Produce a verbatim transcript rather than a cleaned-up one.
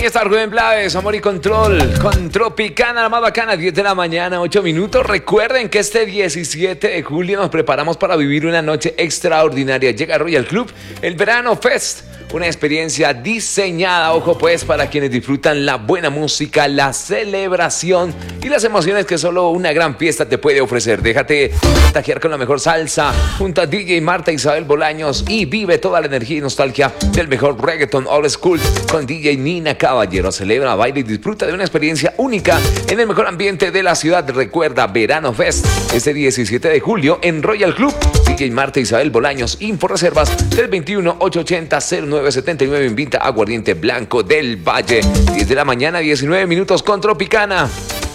está Rubén Blades, Amor y Control, con Tropicana, la más bacana, diez de la mañana, ocho minutos. Recuerden que este diecisiete de julio nos preparamos para vivir una noche extraordinaria. Llega Royal Club, el Verano Fest, una experiencia diseñada, ojo pues, para quienes disfrutan la buena música, la celebración y las emociones que solo una gran fiesta te puede ofrecer. Déjate contagiar con la mejor salsa, junto a D J Marta Isabel Bolaños, y vive toda la energía y nostalgia del mejor reggaeton old school con D J Nina Caballero. Celebra, baila y disfruta de una experiencia única en el mejor ambiente de la ciudad. Recuerda, Verano Fest, este diecisiete de julio en Royal Club. D J Marta Isabel Bolaños, info reservas tres veintiuno, ochocientos ochenta, cero nueve setenta y nueve. Invita Aguardiente Blanco del Valle. diez de la mañana, diecinueve minutos con Tropicana.